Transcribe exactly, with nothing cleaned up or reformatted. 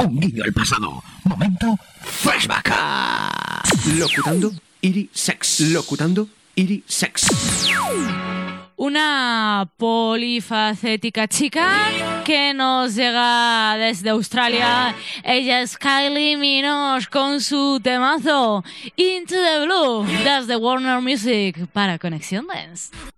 con guiño al pasado. Momento flashback. Locutando Iri Sex. Locutando Iri Sex. Una polifacética chica que nos llega desde Australia. Ella es Kylie Minogue con su temazo Into the Blue desde Warner Music para Conexión Dance.